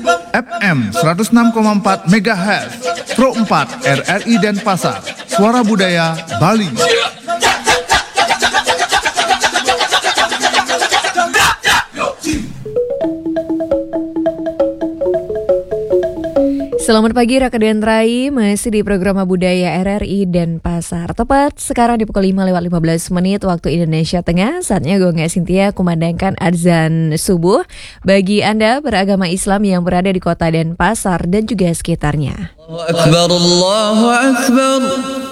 FM 106,4 MHz, Pro 4 RRI Denpasar, Suara Budaya Bali. Selamat pagi Rakadan Rai, masih di program Budaya RRI Denpasar. Tepat sekarang di pukul 5:15 waktu Indonesia Tengah. Saatnya gue Nggak Cynthia kumandangkan azan subuh bagi Anda beragama Islam yang berada di kota Denpasar dan juga sekitarnya. Allahu Akbar, Allahu Akbar.